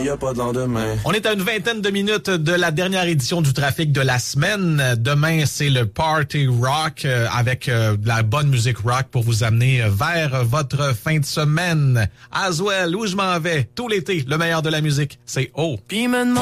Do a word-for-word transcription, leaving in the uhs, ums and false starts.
y a pas de lendemain. On est à une vingtaine de minutes de la dernière édition du Trafic de la semaine. Demain, c'est le Party Rock euh, avec euh, de la bonne musique rock pour vous amener vers votre fin de semaine. As well, où je m'en vais, tout l'été, le meilleur de la musique, c'est O. Puis me demande